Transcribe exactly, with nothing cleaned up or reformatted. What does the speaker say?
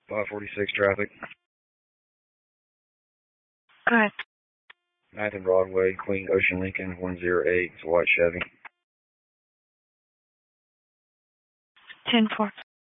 five forty-six traffic. Alright. ninth and Broadway, Queen Ocean Lincoln, one oh eight. It's a white Chevy. ten four.